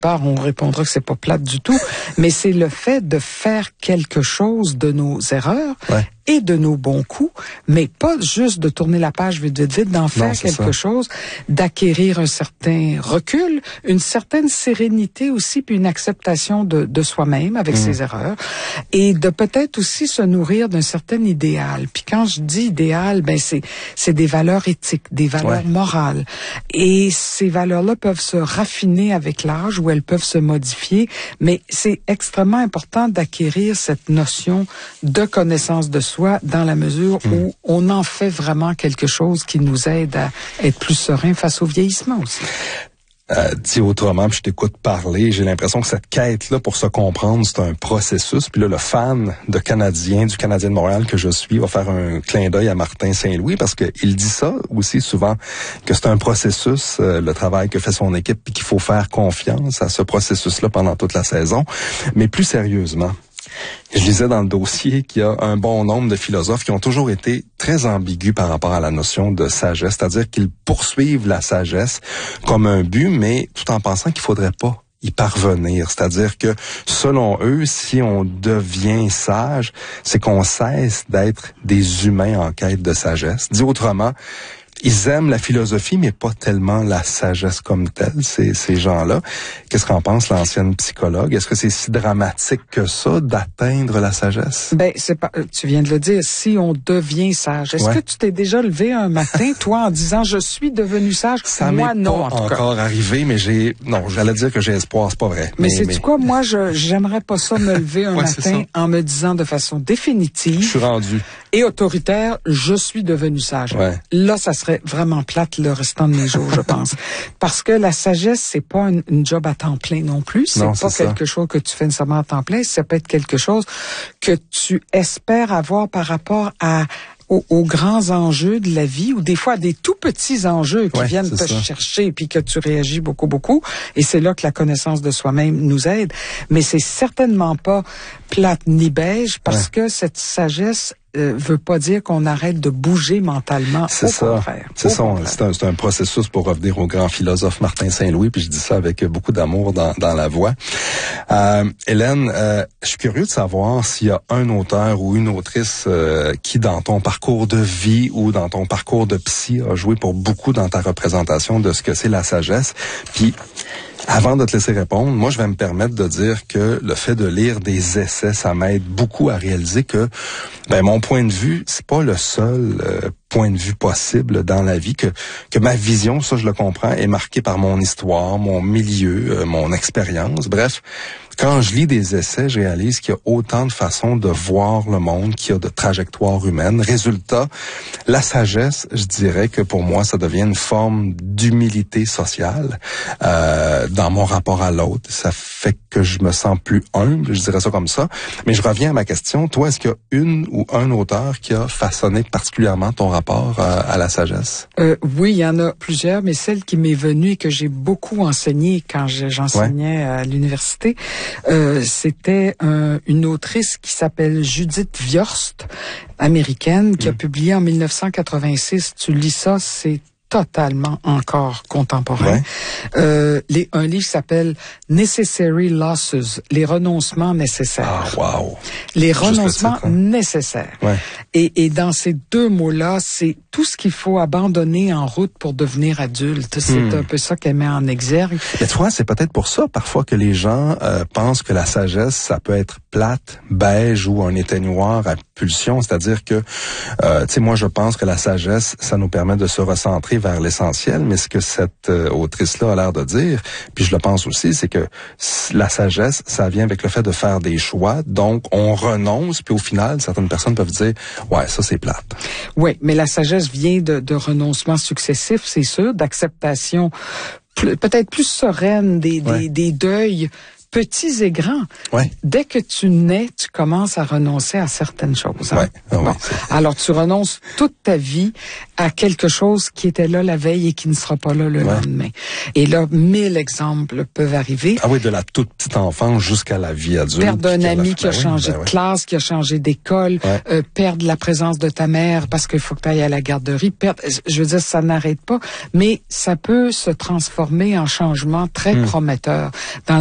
part, on répondra que c'est pas plate du tout, mais c'est le fait de faire quelque chose de nos erreurs et de nos bons coups, mais pas juste de tourner la page vite, d'en faire quelque chose, d'acquérir un certain recul, une certaine sérénité aussi, puis une acceptation de soi-même avec ses erreurs, et de peut-être aussi se nourrir d'un certain idéal. Puis quand je dis idéal, ben c'est des valeurs éthiques, des valeurs morales, et ces valeurs-là peuvent se raffiner avec l'âge ou elles peuvent se modifier, mais c'est extrêmement important d'acquérir cette notion de connaissance de soi dans la mesure où on en fait vraiment quelque chose qui nous aide à être plus serein face au vieillissement aussi. Dit autrement, puis je t'écoute parler, j'ai l'impression que cette quête-là, pour se comprendre, c'est un processus. Puis là, le fan du Canadien de Montréal que je suis va faire un clin d'œil à Martin Saint-Louis parce que il dit ça aussi souvent, que c'est un processus, le travail que fait son équipe, puis qu'il faut faire confiance à ce processus-là pendant toute la saison. Mais plus sérieusement, je lisais dans le dossier qu'il y a un bon nombre de philosophes qui ont toujours été très ambigus par rapport à la notion de sagesse, c'est-à-dire qu'ils poursuivent la sagesse comme un but, mais tout en pensant qu'il faudrait pas y parvenir. C'est-à-dire que, selon eux, si on devient sage, c'est qu'on cesse d'être des humains en quête de sagesse. Dit autrement, ils aiment la philosophie, mais pas tellement la sagesse comme telle, ces gens-là. Qu'est-ce qu'en pense l'ancienne psychologue? Est-ce que c'est si dramatique que ça d'atteindre la sagesse? Ben, c'est pas, tu viens de le dire, si on devient sage. Est-ce que tu t'es déjà levé un matin, toi, en disant, je suis devenu sage? Ça moi, m'est non, pas encore arrivé, mais j'allais dire que j'ai espoir, c'est pas vrai. Mais sais-tu quoi? Moi, j'aimerais pas ça me lever un matin en me disant de façon définitive. Je suis rendu. Et autoritaire, je suis devenu sage. Là, ça serait vraiment plate le restant de mes jours, je pense. Parce que la sagesse, c'est pas une job à temps plein non plus. C'est pas quelque chose que tu fais nécessairement à temps plein. Ça peut être quelque chose que tu espères avoir par rapport aux grands enjeux de la vie, ou des fois à des tout petits enjeux qui viennent te chercher puis que tu réagis beaucoup. Et c'est là que la connaissance de soi-même nous aide. Mais c'est certainement pas plate ni beige parce que cette sagesse veut pas dire qu'on arrête de bouger mentalement. Au contraire. C'est un processus, pour revenir au grand philosophe Martin Saint-Louis, puis je dis ça avec beaucoup d'amour dans la voix. Hélène, je suis curieux de savoir s'il y a un auteur ou une autrice qui, dans ton parcours de vie ou dans ton parcours de psy, a joué pour beaucoup dans ta représentation de ce que c'est la sagesse. Puis, avant de te laisser répondre, moi, je vais me permettre de dire que le fait de lire des essais, ça m'aide beaucoup à réaliser que, mon point de vue, c'est pas le seul point de vue possible dans la vie, que ma vision, ça, je le comprends, est marquée par mon histoire, mon milieu, mon expérience. Bref, quand je lis des essais, je réalise qu'il y a autant de façons de voir le monde qu'il y a de trajectoires humaines. Résultat, la sagesse, je dirais que pour moi, ça devient une forme d'humilité sociale dans mon rapport à l'autre. Ça fait que je me sens plus humble, je dirais ça comme ça. Mais je reviens à ma question. Toi, est-ce qu'il y a une ou un auteur qui a façonné particulièrement ton rapport à la sagesse? Oui, il y en a plusieurs, mais celle qui m'est venue et que j'ai beaucoup enseignée quand j'enseignais à l'université, c'était une autrice qui s'appelle Judith Viorst, américaine, qui a publié en 1986. Tu lis ça, c'est totalement encore contemporain. Un livre qui s'appelle Necessary Losses, les renoncements nécessaires. Ah, wow! Les renoncements nécessaires. Et dans ces deux mots-là, c'est tout ce qu'il faut abandonner en route pour devenir adulte. C'est un peu ça qu'elle met en exergue. Mais tu vois, c'est peut-être pour ça parfois que les gens pensent que la sagesse, ça peut être plate, beige ou un éteignoir à pulsion. C'est-à-dire que, moi, je pense que la sagesse, ça nous permet de se recentrer vers l'essentiel, mais ce que cette autrice-là a l'air de dire, puis je le pense aussi, c'est que la sagesse, ça vient avec le fait de faire des choix, donc on renonce, puis au final, certaines personnes peuvent dire « Ouais, ça c'est plate ». Oui, mais la sagesse vient de renoncements successifs, c'est sûr, d'acceptation peut-être plus sereine des deuils petits et grands. Ouais. Dès que tu nais, tu commences à renoncer à certaines choses. Hein? Ouais. Ah, bon. ouais, alors, tu renonces toute ta vie à quelque chose qui était là la veille et qui ne sera pas là le lendemain. Et là, 1000 exemples peuvent arriver. Ah oui, de la toute petite enfance jusqu'à la vie adulte. Perdre un ami qui a changé de classe, qui a changé d'école, perdre la présence de ta mère parce qu'il faut que tu ailles à la garderie. Je veux dire, ça n'arrête pas, mais ça peut se transformer en changement très prometteur. Dans